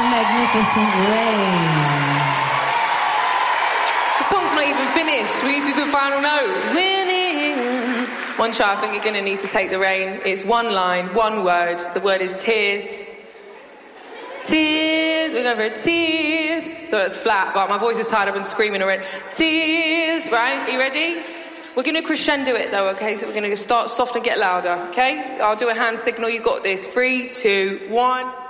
the Magnificent Rain. The song's not even finished. We need to do the final note. Winning. One try, I think you're going to need to take the rain. It's one line, one word. The word is tears. Tears. We're going for tears. So it's flat, but my voice is tired. I've been screaming already. Tears. Right? Are you ready? We're going to crescendo it though, okay? So we're going to start soft and get louder, okay? I'll do a hand signal. You got this. 3, 2, 1.